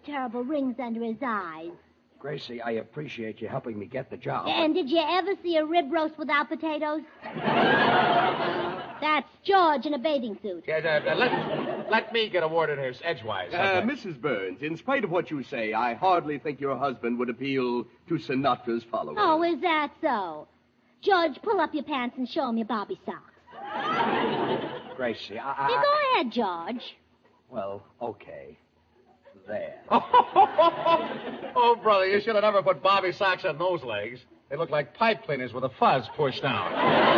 terrible rings under his eyes. Gracie, I appreciate you helping me get the job. And did you ever see a rib roast without potatoes? That's George in a bathing suit. Let me get a word in here edgewise. Mrs. Burns, in spite of what you say, I hardly think your husband would appeal to Sinatra's followers. Oh, is that so? George, pull up your pants and show him your Bobby socks. Gracie, Yeah, go ahead, George. Well, okay. There. Oh, brother, you should have never put Bobby socks on those legs. They look like pipe cleaners with a fuzz pushed down.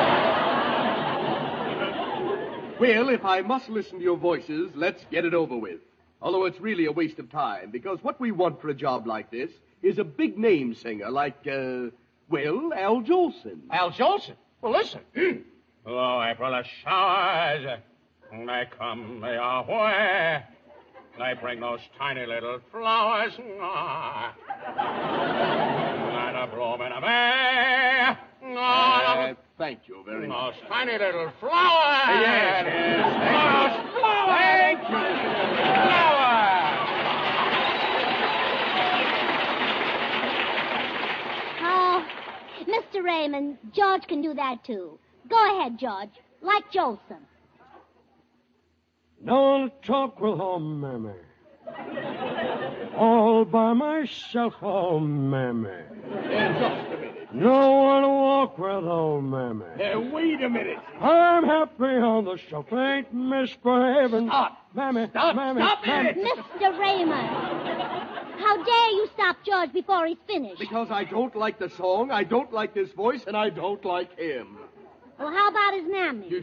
Well, if I must listen to your voices, let's get it over with. Although it's really a waste of time, because what we want for a job like this is a big-name singer like, Al Jolson. Al Jolson? Well, listen. Oh, April showers, they come your way. They bring those tiny little flowers, and a bloom in a May. Thank you very much. Those tiny little flowers. Yes. Those flowers. Thank you. Flowers. Oh, Mr. Raymond, George can do that, too. Go ahead, George. Like Jolson. Don't talk with old Mammy. All by myself, old Mammy. Just a minute. No one to walk with old Mammy. Wait a minute. I'm happy on the shelf, ain't misbehaving. Stop. Mammy, Stop. Mammy, Stop Mammy. it. Mr. Raymond, how dare you stop George before he's finished? Because I don't like the song, I don't like this voice, and I don't like him. Well, how about his mammy?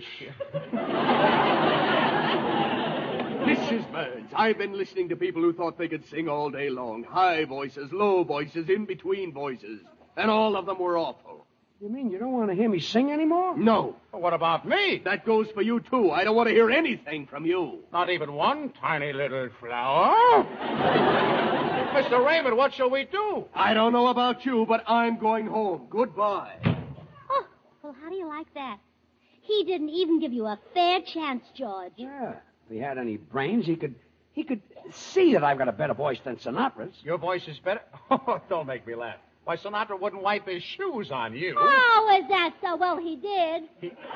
Mrs. Burns, I've been listening to people who thought they could sing all day long. High voices, low voices, in-between voices. And all of them were awful. You mean you don't want to hear me sing anymore? No. Well, what about me? That goes for you, too. I don't want to hear anything from you. Not even one tiny little flower? Mr. Raymond, what shall we do? I don't know about you, but I'm going home. Goodbye. Oh, well, how do you like that? He didn't even give you a fair chance, George. Yeah. If he had any brains, he could see that I've got a better voice than Sinatra's. Your voice is better? Oh, don't make me laugh. Why, Sinatra wouldn't wipe his shoes on you. Oh, is that so? Well, he did.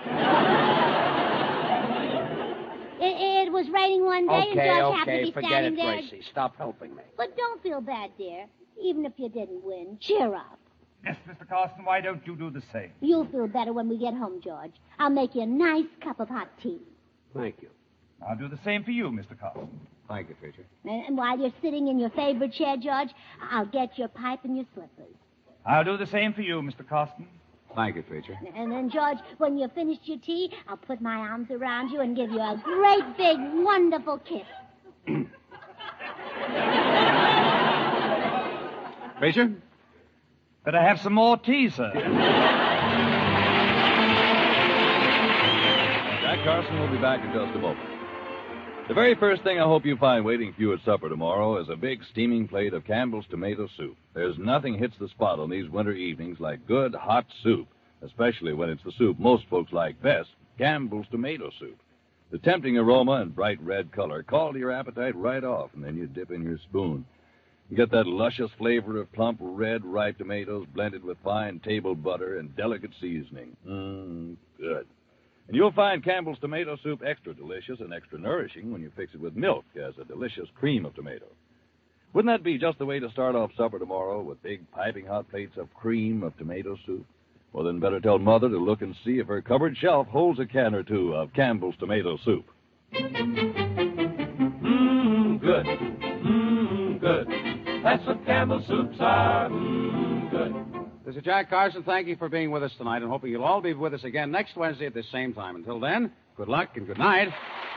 It was raining one day, and George happened to be forget standing it, there. Gracie. Stop helping me. But don't feel bad, dear. Even if you didn't win, cheer up. Yes, Mr. Carson, why don't you do the same? You'll feel better when we get home, George. I'll make you a nice cup of hot tea. Thank you. I'll do the same for you, Mr. Carson. Thank you, Preacher. And while you're sitting in your favorite chair, George, I'll get your pipe and your slippers. I'll do the same for you, Mr. Carson. Thank you, Preacher. And then, George, when you've finished your tea, I'll put my arms around you and give you a great, big, wonderful kiss. Preacher? Better have some more tea, sir. Jack Carson will be back in just a moment. The very first thing I hope you find waiting for you at supper tomorrow is a big steaming plate of Campbell's tomato soup. There's nothing hits the spot on these winter evenings like good hot soup, especially when it's the soup most folks like best, Campbell's tomato soup. The tempting aroma and bright red color call to your appetite right off, and then you dip in your spoon. You get that luscious flavor of plump red ripe tomatoes blended with fine table butter and delicate seasoning. Good. And you'll find Campbell's tomato soup extra delicious and extra nourishing when you fix it with milk as a delicious cream of tomato. Wouldn't that be just the way to start off supper tomorrow, with big piping hot plates of cream of tomato soup? Well, then better tell Mother to look and see if her cupboard shelf holds a can or two of Campbell's tomato soup. Good. Good. That's what Campbell's soups are. Good. This is Jack Carson. Thank you for being with us tonight, and hoping you'll all be with us again next Wednesday at the same time. Until then, good luck and good night.